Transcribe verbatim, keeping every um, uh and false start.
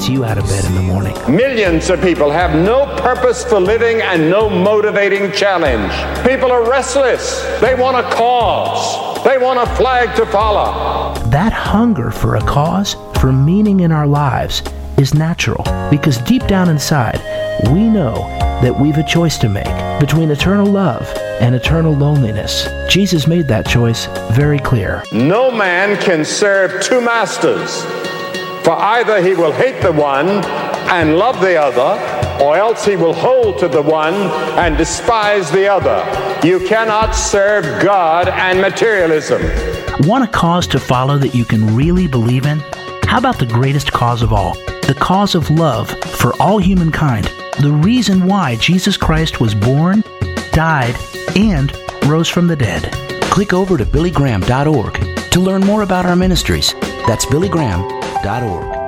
gets you out of bed in the morning. Millions of people have no purpose for living and no motivating challenge. People are restless. They want a cause. They want a flag to follow. That hunger for a cause, for meaning in our lives, is natural because deep down inside, we know that we've a choice to make between eternal love and eternal loneliness. Jesus made that choice very clear. No man can serve two masters, for either he will hate the one and love the other, or else he will hold to the one and despise the other. You cannot serve God and materialism. Want a cause to follow that you can really believe in? How about the greatest cause of all? The cause of love for all humankind. The reason why Jesus Christ was born, died, and rose from the dead. Click over to billy graham dot org to learn more about our ministries. That's billy graham dot org.